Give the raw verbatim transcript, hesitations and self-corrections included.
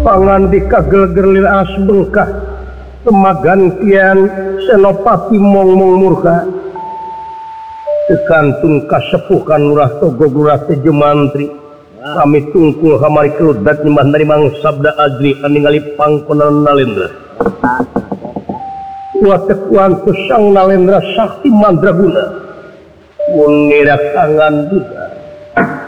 pangan di kagel-gerlir asbengkah semagantian senopati mong-mong murka tekantung kasepuhan lurah togo lurah tejo mantri kami tungkul kamari keludat nyembah dari mang sabda ajri aningali pangkonan Nalendra Watek sang Nalendra sakti mandraguna mengira tangan juga